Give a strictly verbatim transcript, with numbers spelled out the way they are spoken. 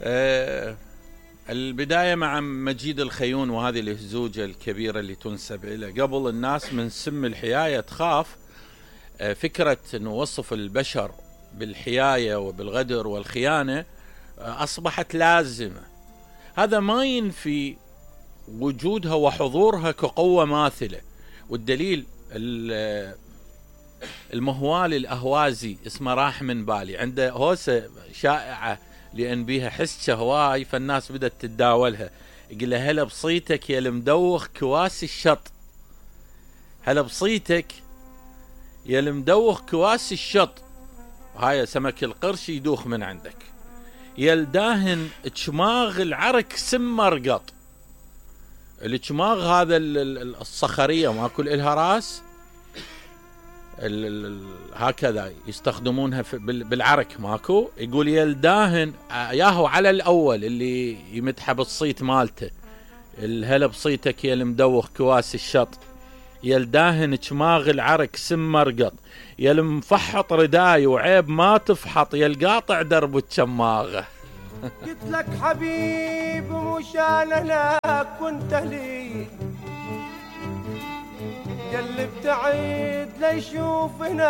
أه البداية مع مجيد الخيون وهذه الهزوجة الكبيرة اللي تنسب إليه. قبل الناس من سم الحياية تخاف. أه فكرة أنه وصف البشر بالحياية وبالغدر والخيانة أه أصبحت لازمة. هذا ما ينفي وجودها وحضورها كقوة ماثلة، والدليل المهوال الأهوازي اسمه راح من بالي، عنده هوسة شائعة لأن بيها حس هواي، فالناس بدأت تتداولها. يقول له هلا بصيتك يا المدوخ كواس الشط، هلا بصيتك يا المدوخ كواس الشط، هاي سمك القرش يدوخ من عندك، يا الداهن تشماغ العرك سمر قط. التشماغ هذا الصخرية ما كل إلها راس، هكذا يستخدمونها بالعرك ماكو. يقول يا الداهن ياهو على الأول اللي يمدح بالصيت مالته، الهلا بصيتك يا المدوخ كواس الشط، يا الداهن تشماغ العرك سمر قط، يا المفحط رداي وعيب ما تفحط، يا القاطع درب الشماغة. قلت لك حبيب مشان انا كنت لي قلب تعيد ليشوفنا